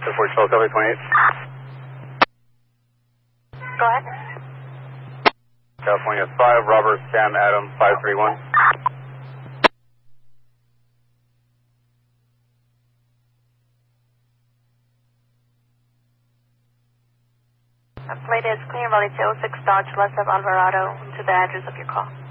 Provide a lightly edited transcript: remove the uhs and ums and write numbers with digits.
12, copy 28. Go ahead. California 5, Robert Sam Adam 531. Plate is Clear Valley 206 Dodge, west of Alvarado, to the address of your call.